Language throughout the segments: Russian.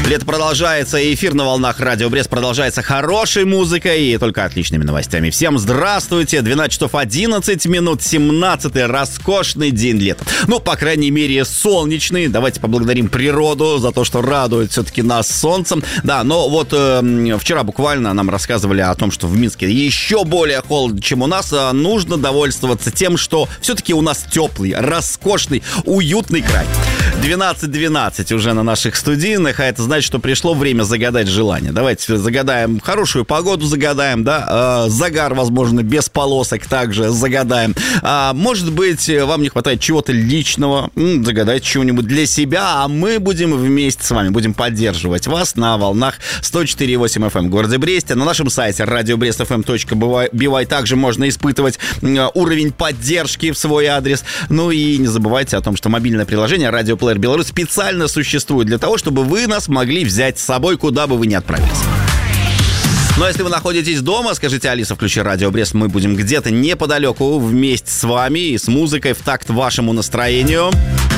Лето продолжается, и эфир на волнах Радио Брест продолжается хорошей музыкой и только отличными новостями. Всем здравствуйте, 12 часов 11 минут, 17-й роскошный день лета. Ну, по крайней мере, солнечный. Давайте поблагодарим природу за то, что радует все-таки нас солнцем. Да, но вот вчера буквально нам рассказывали о том, что в Минске еще более холодно, чем у нас. Нужно довольствоваться тем, что все-таки у нас теплый, роскошный, уютный край. 12:12 уже на наших студийных, а это значит, что пришло время загадать желание. Давайте загадаем хорошую погоду, загадаем, да, загар, возможно, без полосок также загадаем. Может быть, вам не хватает чего-то личного, загадайте чего-нибудь для себя, а мы будем вместе с вами, будем поддерживать вас на волнах 104.8 FM в городе Бресте. На нашем сайте radiobrestfm.by также можно испытывать уровень поддержки в свой адрес. Ну и не забывайте о том, что мобильное приложение Radio Player Беларусь специально существует для того, чтобы вы нас могли взять с собой, куда бы вы ни отправились. Но если вы находитесь дома, скажите: Алиса, включи Радио Брест, мы будем где-то неподалеку вместе с вами и с музыкой в такт вашему настроению.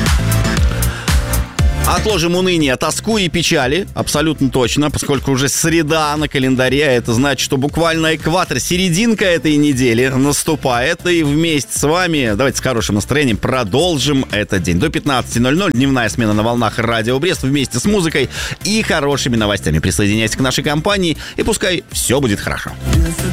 Отложим уныние, тоску и печали, абсолютно точно, поскольку уже среда на календаре, это значит, что буквально экватор, серединка этой недели наступает, и вместе с вами, давайте с хорошим настроением продолжим этот день. До 15:00 дневная смена на волнах Радио Брест вместе с музыкой и хорошими новостями. Присоединяйтесь к нашей компании, и пускай все будет хорошо.